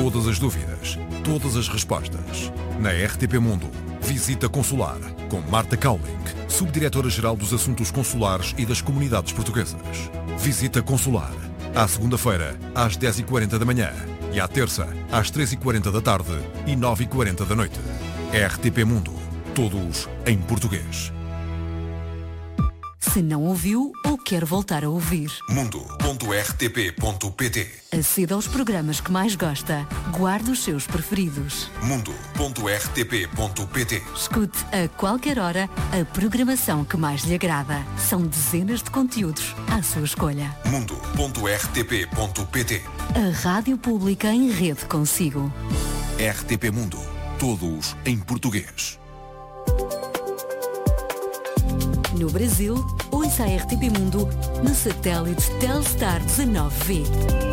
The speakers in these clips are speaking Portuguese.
Todas as dúvidas, todas as respostas. Na RTP Mundo, Visita Consular, com Marta Cowling, Subdiretora-Geral dos Assuntos Consulares e das Comunidades Portuguesas. Visita Consular, à segunda-feira, às 10h40 da manhã e à terça, às 3h40 da tarde e 9h40 da noite. RTP Mundo, todos em português. Se não ouviu ou quer voltar a ouvir, mundo.rtp.pt. aceda aos programas que mais gosta, guarde os seus preferidos. mundo.rtp.pt. Escute a qualquer hora a programação que mais lhe agrada. São dezenas de conteúdos à sua escolha. mundo.rtp.pt. A Rádio Pública em rede consigo. RTP Mundo, todos em português. No Brasil, ouça a RTP Mundo no satélite Telstar 19V.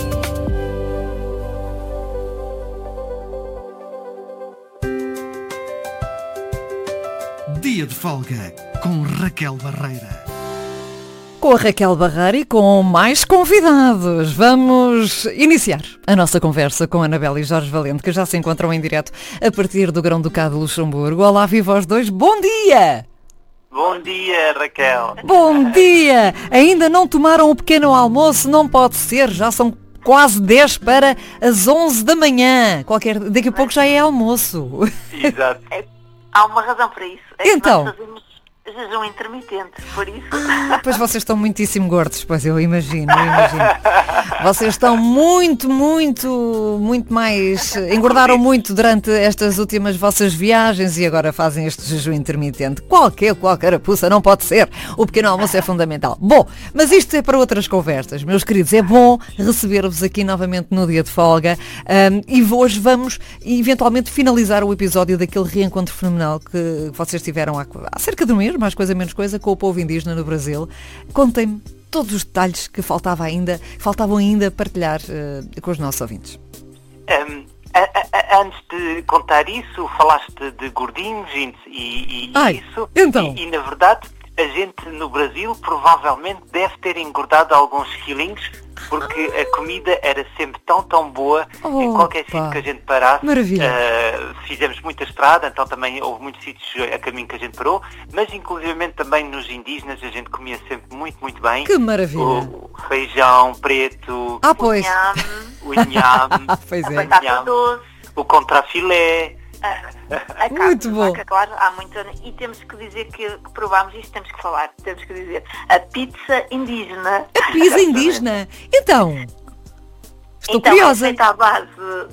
Dia de folga com Raquel Barreira. Com a Raquel Barreira e com mais convidados. Vamos iniciar a nossa conversa com a Anabela e Jorge Valente, que já se encontram em direto a partir do Grão-Ducado de Luxemburgo. Olá, viva os dois. Bom dia! Bom dia, Raquel. Bom dia! Ainda não tomaram o pequeno almoço? Não pode ser, já são quase 10 para as 11 da manhã. Daqui a pouco já é almoço. Exato. Há uma razão para isso. Então? Nós fazemos jejum intermitente, por isso. Pois vocês estão muitíssimo gordos, pois eu imagino. Vocês estão muito mais... Engordaram muito durante estas últimas vossas viagens e agora fazem este jejum intermitente. Qualquer apuça, não pode ser. O pequeno almoço é fundamental. Bom, mas isto é para outras conversas. Meus queridos, é bom receber-vos aqui novamente no dia de folga e hoje vamos eventualmente finalizar o episódio daquele reencontro fenomenal que vocês tiveram há cerca de um mês, mais coisa menos coisa, com o povo indígena no Brasil. Contem-me todos os detalhes que faltavam ainda partilhar com os nossos ouvintes. Antes de contar isso, falaste de gordinhos e isso. Então. E na verdade, a gente no Brasil provavelmente deve ter engordado alguns quilinhos, porque a comida era sempre tão boa em qualquer sítio que a gente parasse. Maravilha. Fizemos muita estrada, então também houve muitos sítios a caminho que a gente parou, mas inclusivamente também nos indígenas a gente comia sempre muito bem. Que maravilha. O feijão preto, pois. o inhame, Pois é. A batata doce, o contrafilé. a carne Muito de bom. vaca, claro, há muito. E temos que dizer que provámos isto, temos que dizer a pizza indígena. A pizza indígena? Então, estou então, curiosa. É feita à base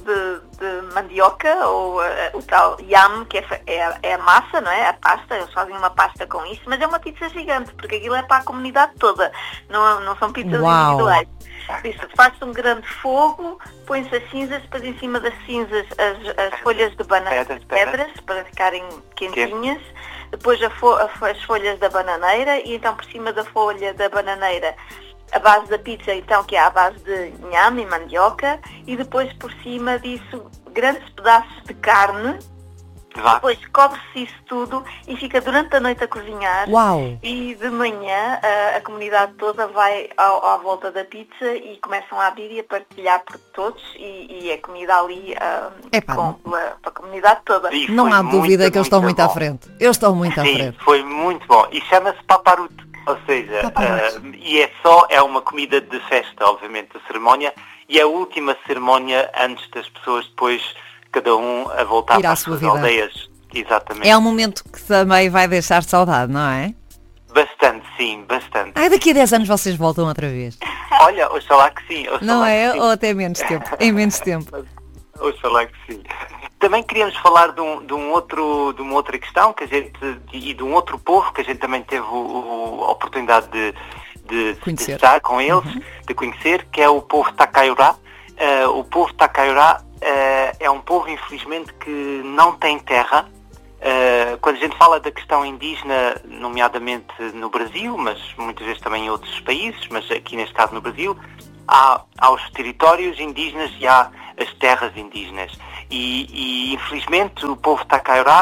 de mandioca, ou o tal yam, que é a massa, não é? A pasta, eles fazem uma pasta com isso, mas é uma pizza gigante, porque aquilo é para a comunidade toda, não são pizzas individuais. Isso, faz-se um grande fogo, põe-se as cinzas, depois em cima das cinzas as folhas de pedras para ficarem quentinhas, depois as folhas da bananeira e então por cima da folha da bananeira a base da pizza, então, que é a base de inhame e mandioca, e depois por cima disso grandes pedaços de carne. Depois cobre-se isso tudo e fica durante a noite a cozinhar. Uau. E de manhã a comunidade toda vai à volta da pizza e começam a abrir e a partilhar por todos e é comida ali para a comunidade toda. E Não há dúvida que eles estão muito à frente. Eles estão muito à Sim, frente. foi muito bom. E chama-se paparuto. Ou seja, e é uma comida de festa, obviamente, de cerimónia. E é a última cerimónia antes das pessoas depois... cada um a voltar para as suas aldeias. Exatamente. É um momento que também vai deixar saudade, não é? Bastante, sim, bastante. Daqui a 10 anos vocês voltam outra vez. Olha, oxalá que sim. Não é? Ou até menos tempo, em menos tempo. Oxalá que sim. Também queríamos falar de uma outra questão que a gente, e de um outro povo que a gente também teve a oportunidade de estar com eles, de conhecer, que é o povo Takayurá. O povo Takayurá é um povo, infelizmente, que não tem terra. Quando a gente fala da questão indígena, nomeadamente no Brasil, mas muitas vezes também em outros países, mas aqui neste caso no Brasil, há os territórios indígenas e há as terras indígenas. E infelizmente o povo Takayurá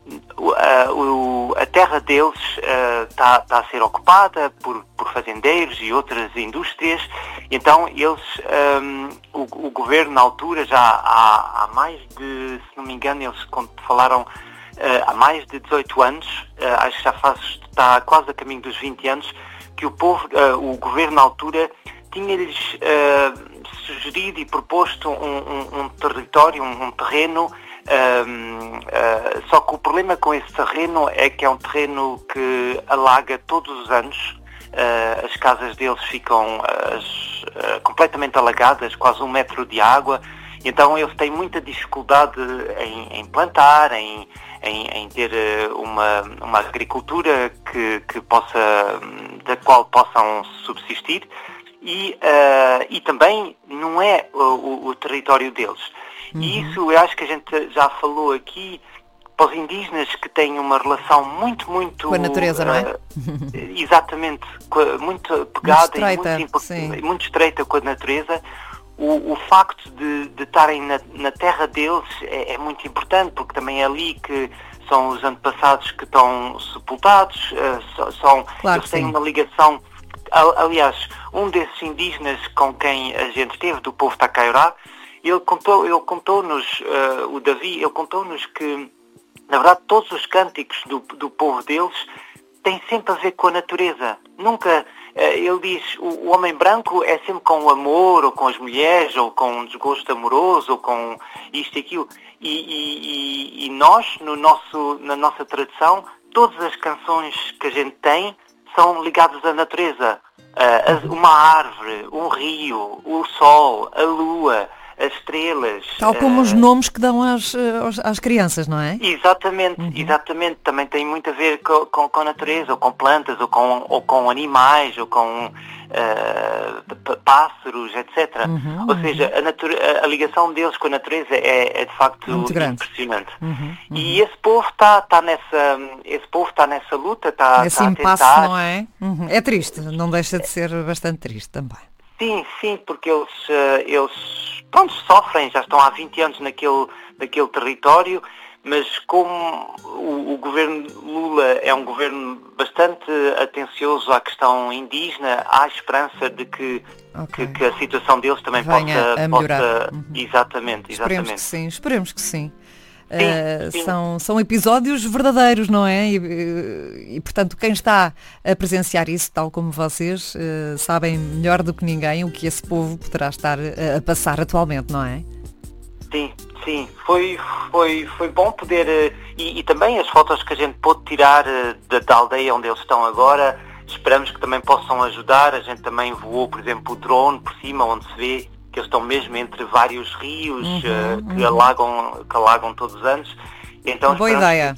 a terra deles está a ser ocupada por fazendeiros e outras indústrias. Então eles, o governo na altura, já há mais de, se não me engano, eles falaram há mais de 18 anos, acho que está quase a caminho dos 20 anos, que o governo na altura tinha-lhes sugerido e proposto um território, um terreno, só que o problema com esse terreno é que é um terreno que alaga todos os anos. As casas deles ficam completamente alagadas, quase 1 metro de água. Então eles têm muita dificuldade em plantar, em ter uma agricultura da qual possam subsistir, e também não é o território deles. E isso eu acho que a gente já falou aqui, para os indígenas que têm uma relação muito com a natureza, não é? Exatamente, muito pegada e muito estreita com a natureza. O facto de estarem na terra deles é muito importante, porque também é ali que são os antepassados que estão sepultados, claro, eles têm uma ligação. Aliás, um desses indígenas com quem a gente esteve, do povo Takayurá, ele contou-nos, o Davi, ele contou-nos que, na verdade, todos os cânticos do povo deles têm sempre a ver com a natureza. Nunca, ele diz, o homem branco é sempre com o amor, ou com as mulheres, ou com um desgosto amoroso, ou com isto e aquilo. E nós, na nossa tradição, todas as canções que a gente tem são ligadas à natureza. Uma árvore, um rio, o sol, a lua, as estrelas. Tal como os nomes que dão às crianças, não é? Exatamente, exatamente. Também tem muito a ver com a natureza, ou com plantas, ou com animais, ou com pássaros, etc. Ou seja, a ligação deles com a natureza é de facto impressionante. E esse povo está nessa luta, está esse impasse, a tentar... não é? É triste, não deixa de ser bastante triste também. Sim, porque eles sofrem, já estão há 20 anos naquele território, mas como o governo Lula é um governo bastante atencioso à questão indígena, há esperança de que a situação deles também venha a melhorar. Exatamente. Esperemos que sim. Sim. São episódios verdadeiros, não é? E, portanto, quem está a presenciar isso, tal como vocês, sabem melhor do que ninguém o que esse povo poderá estar a passar atualmente, não é? Sim. Foi bom poder... E também as fotos que a gente pôde tirar da aldeia onde eles estão agora, esperamos que também possam ajudar. A gente também voou, por exemplo, o drone por cima, onde se vê que eles estão mesmo entre vários rios que alagam todos os anos. Então, boa ideia.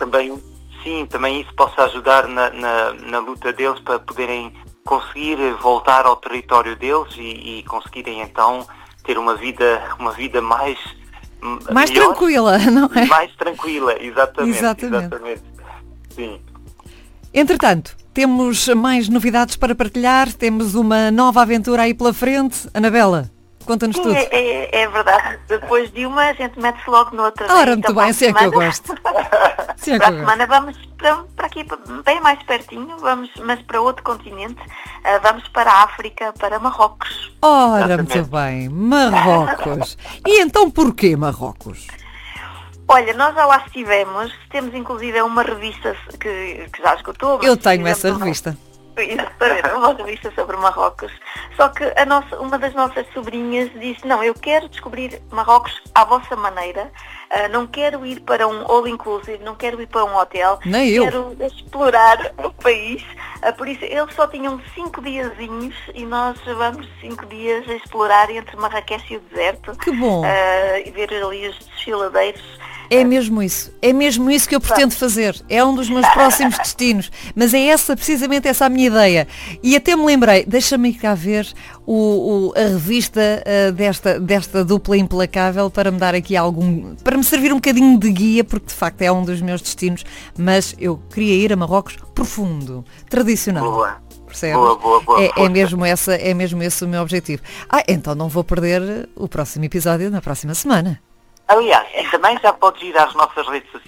Também isso possa ajudar na luta deles para poderem conseguir voltar ao território deles e conseguirem então ter uma vida mais melhor, tranquila, não é? Mais tranquila, exatamente. Sim. Entretanto, temos mais novidades para partilhar, temos uma nova aventura aí pela frente. Anabela, conta-nos tudo. É verdade. Depois de uma, a gente mete-se logo noutra. Ora, muito bem, assim é que eu gosto. Para a semana vamos para aqui, bem mais pertinho, mas para outro continente. Vamos para a África, para Marrocos. Ora, muito bem, Marrocos. E então porquê Marrocos? Olha, nós já lá estivemos, temos inclusive uma revista que já esgotou. Eu tenho essa revista. Exatamente, uma revista sobre Marrocos. Só que uma das nossas sobrinhas disse, não, eu quero descobrir Marrocos à vossa maneira, não quero ir para um all-inclusive, não quero ir para um hotel, quero explorar o país. Por isso, eles só tinham 5 diazinhos e nós vamos 5 dias a explorar entre Marrakech e o deserto. Que bom! E ver ali os desfiladeiros. É mesmo isso que eu pretendo fazer. É um dos meus próximos destinos. Mas é precisamente essa a minha ideia. E até me lembrei, deixa-me cá ver a revista desta dupla implacável para me dar aqui para me servir um bocadinho de guia, porque de facto é um dos meus destinos. Mas eu queria ir a Marrocos profundo, tradicional. Boa. Percebes? Boa. É mesmo esse o meu objetivo. Então não vou perder o próximo episódio na próxima semana. Aliás, também já podes ir às nossas redes sociais.